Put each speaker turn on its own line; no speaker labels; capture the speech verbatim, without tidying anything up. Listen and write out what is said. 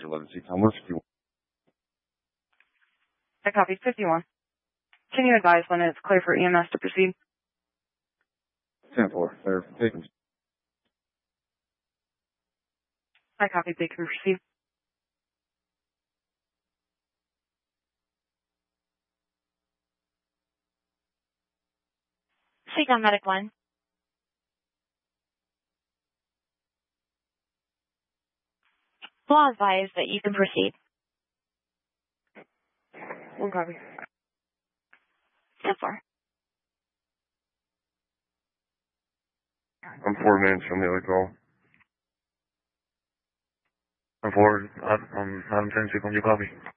Roger, eleven C, Tom, what's fifty-one?
I copied fifty-one. Can you advise when it's clear for E M S to proceed?
ten four, clear, taken.
I copied, they can proceed.
Speak on Medic one. Law advised that you can proceed.
One copy.
ten four.
I'm four minutes from the other call.
I'm four, I'm, I'm, I'm ten, you copy.